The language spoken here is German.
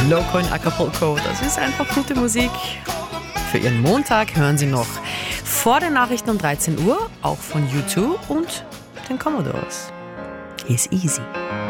Loco in Acapulco. Das ist einfach gute Musik. Für Ihren Montag hören Sie noch vor den Nachrichten um 13 Uhr, auch von U2 und den Commodores. He's easy.